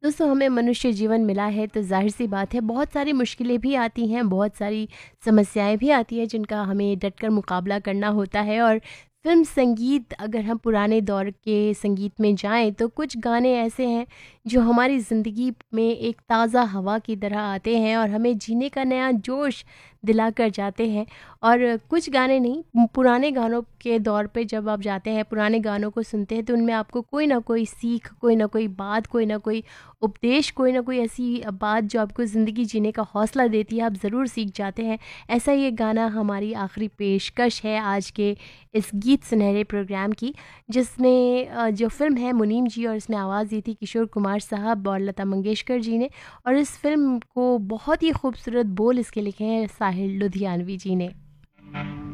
दोस्तों, हमें मनुष्य जीवन मिला है तो ज़ाहिर सी बात है बहुत सारी मुश्किलें भी आती हैं, बहुत सारी समस्याएं भी आती हैं जिनका हमें डटकर मुकाबला करना होता है। और फिल्म संगीत, अगर हम पुराने दौर के संगीत में जाएं तो कुछ गाने ऐसे हैं जो हमारी ज़िंदगी में एक ताज़ा हवा की तरह आते हैं और हमें जीने का नया जोश दिला कर जाते हैं। और कुछ गाने नहीं, पुराने गानों के दौर पे जब आप जाते हैं, पुराने गानों को सुनते हैं तो उनमें आपको कोई ना कोई सीख, कोई ना कोई बात, कोई ना कोई उपदेश, कोई ना कोई ऐसी बात जो आपको ज़िंदगी जीने का हौसला देती है, आप ज़रूर सीख जाते हैं। ऐसा ही एक गाना हमारी आखिरी पेशकश है आज के इस गीत सुनहरे प्रोग्राम की, जिसने जो फ़िल्म है मुनीम जी, और इसमें आवाज़ दी थी किशोर कुमार साहब और लता मंगेशकर जी ने। और इस फ़िल्म को बहुत ही खूबसूरत बोल इसके लिखे हैं साहिर लुधियानवी जी ने।